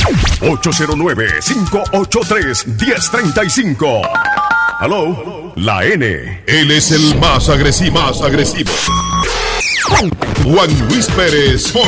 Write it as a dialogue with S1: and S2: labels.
S1: 809-583-1035. Hello, la N.
S2: Él es el más agresivo. Juan Luis Pérez.